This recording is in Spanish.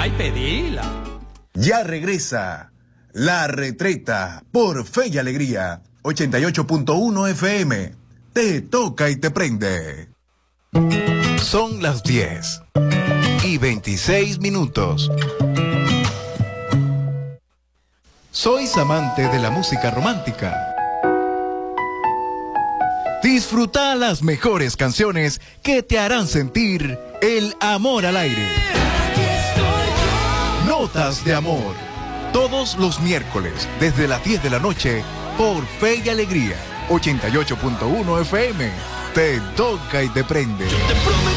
Ay, pedila. Ya regresa La Retreta por Fe y Alegría, 88.1 FM. Te toca y te prende. Son las 10:26. ¿Sois amante de la música romántica? Disfruta las mejores canciones que te harán sentir el amor al aire. Notas de amor. Todos los miércoles, desde las 10 de la noche, por Fe y Alegría, 88.1 FM. Te toca y te prende.